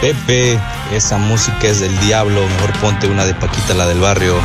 Pepe, esa música es del diablo, mejor ponte una de Paquita, la del barrio.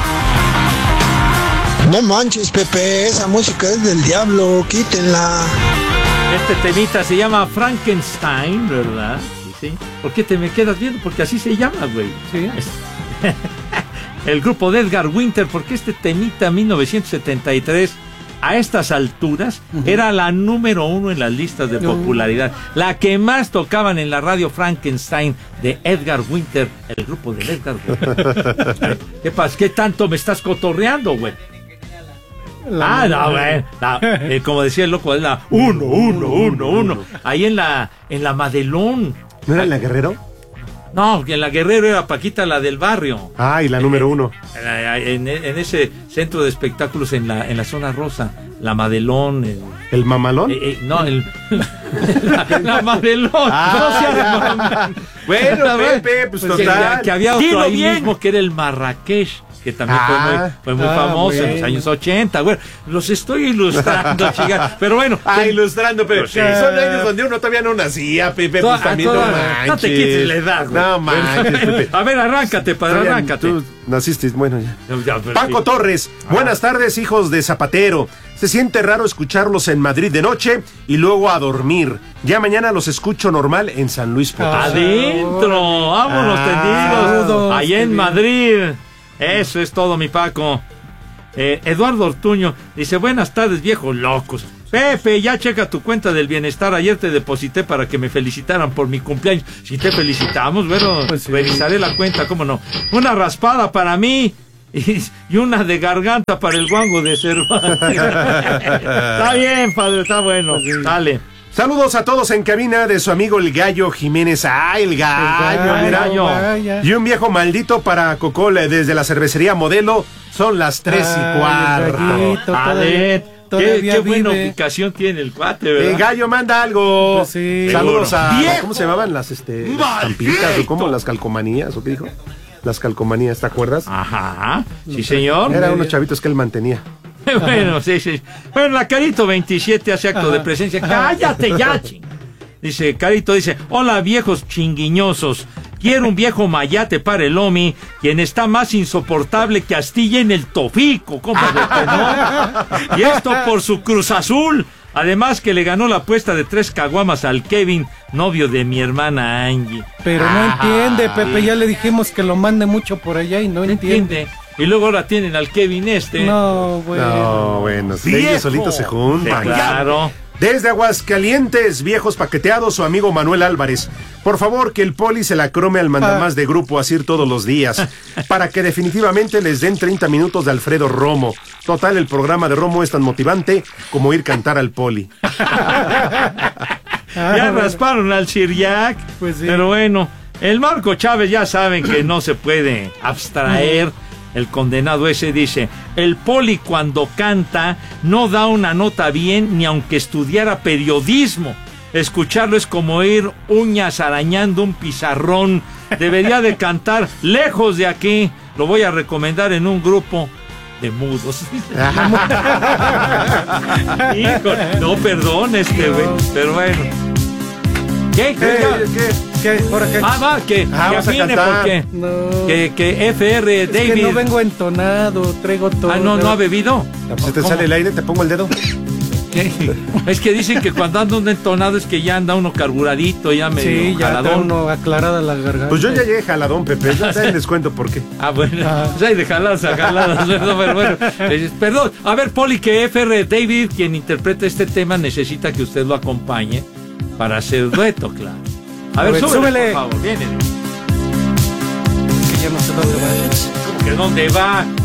No manches, Pepe, esa música es del diablo, quítenla. Este temita se llama Frankenstein, ¿verdad? Sí. ¿Por qué te me quedas viendo? Porque así se llama, güey. Sí. El grupo de Edgar Winter, porque este temita 1973, a estas alturas, era la número 1 en las listas de popularidad. La que más tocaban en la radio, Frankenstein, de Edgar Winter, el grupo de Edgar Winter. ¿Qué pasa? ¿Qué tanto me estás cotorreando, güey? No, güey. Como decía el loco, es la 1. Ahí en la Madelón. ¿No era en la Guerrero? No, en la Guerrero era Paquita, la del barrio. Ah, y la número 1. En ese centro de espectáculos en la zona rosa. La Madelón. ¿El Mamalón? No, la Madelón. Bueno, Pepe, pues total. Que había otro ahí mismo que era el Marrakech, que también fue muy famoso en los años 80. Bueno, los estoy ilustrando, chicas. Pero bueno. Ilustrando, pero sí. Son años donde uno todavía no nacía, Pepe. Pues también no manches. No te quites la edad, güey. No manches, Pepe. A ver, arráncate, padre, arráncate. Tú naciste, bueno, ya. Paco Torres, buenas tardes, hijos de Zapatero. Se siente raro escucharlos en Madrid de noche y luego a dormir. Ya mañana los escucho normal en San Luis Potosí. Adentro, vámonos tendidos. Allá en Madrid. Eso es todo, mi Paco. Eduardo Ortuño dice, buenas tardes, viejos locos. Pepe, ya checa tu cuenta del bienestar. Ayer te deposité para que me felicitaran por mi cumpleaños. Si te felicitamos, bueno, pues sí. Revisaré la cuenta, cómo no. Una raspada para mí y una de garganta para el guango de Cervantes. Está bien, padre, está bueno. Dale. Saludos a todos en cabina de su amigo el Gallo Jiménez. El gallo. Y un viejo maldito para Cocol desde la cervecería Modelo. Son las 3:15. Qué buena ubicación tiene el cuate, ¿verdad? El Gallo manda algo. Pues sí. Saludos a... ¿Cómo se llamaban las estampitas o cómo? ¿Las calcomanías o qué dijo? Las calcomanías, ¿te acuerdas? Ajá, sí señor. Eran unos chavitos que él mantenía. Bueno, sí. Bueno, la Carito 27 hace acto de presencia. ¡Cállate ya, ching! Dice, Carito dice, hola viejos chinguiñosos. Quiero un viejo mayate para el Omi, quien está más insoportable que astilla en el tofico, compadre, ¿no? Y esto por su Cruz Azul. Además que le ganó la apuesta de 3 caguamas al Kevin, novio de mi hermana Angie. Pero no entiende, Pepe, ya le dijimos que lo mande mucho por allá y no entiende. Y luego ahora tienen al Kevin No, bueno, sí, ellos solitos se juntan. Claro. Desde Aguascalientes, viejos paqueteados, su amigo Manuel Álvarez. Por favor, que el poli se la crome al mandamás de Grupo Asir todos los días, para que definitivamente les den 30 minutos de Alfredo Romo. Total, el programa de Romo es tan motivante como ir cantar al poli. Ya rasparon al Siriac, pues sí. Pero bueno, el Marco Chávez ya saben que no se puede abstraer. El condenado ese dice, el poli cuando canta no da una nota bien ni aunque estudiara periodismo. Escucharlo es como ir uñas arañando un pizarrón. Debería de cantar lejos de aquí. Lo voy a recomendar en un grupo de mudos. Híjole, no, perdón, güey, pero bueno. ¿Qué? ¿Ahora qué? Que viene porque que FR es David. Que no vengo entonado, traigo todo. ¿No ha bebido? Si te sale el aire, te pongo el dedo. ¿Qué? Es que dicen que cuando anda uno entonado es que ya anda uno carburadito, ya medio jaladón. Uno aclarada la garganta. Pues yo ya llegué jaladón, Pepe, ya les cuento por qué. Bueno, pues hay de jaladas a jaladas, pero bueno. Perdón, a ver, Poli, que FR David, quien interpreta este tema, necesita que usted lo acompañe para hacer dueto, claro. A ver, súbele. Por favor, viene. Es que ya no sé dónde va. ¿Cómo que dónde va?